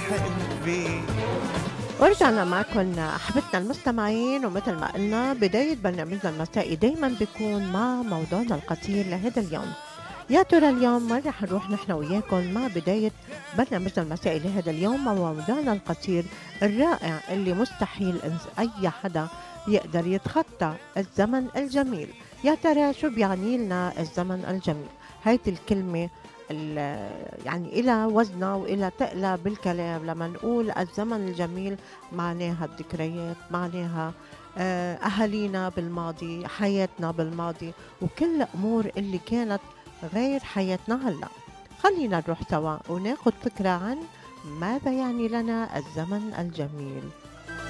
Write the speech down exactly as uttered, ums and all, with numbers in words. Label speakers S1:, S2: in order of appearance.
S1: حلمت فيه.
S2: ورجعنا معكم أحبتنا المستمعين، ومثل ما قلنا بداية برنامجنا المسائي دايما بيكون مع موضوعنا القصير لهذا اليوم. يا ترى اليوم وين رح نروح نحن وياكم مع بداية برنامجنا المسائي لهذا اليوم مع موضوعنا القصير الرائع اللي مستحيل إنس- أي حدا يقدر يتخطى الزمن الجميل. يا ترى شو بيعني لنا الزمن الجميل؟ هاي الكلمة ال- يعني إلى وزنها وإلى تقلى بالكلام. لما نقول الزمن الجميل معناها الذكريات، معناها آه، أهالينا بالماضي، حياتنا بالماضي، وكل الأمور اللي كانت غير حياتنا هلأ. خلينا نروح سوا وناخد فكرة عن ماذا يعني لنا الزمن الجميل.